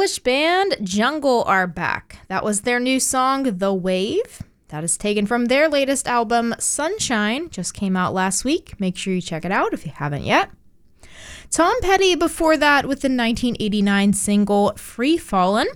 English band Jungle are back. That was their new song, The Wave. That is taken from their latest album, Sunshine. Just came out last week. Make sure you check it out if you haven't yet. Tom Petty before that with the 1989 single Free Fallin'.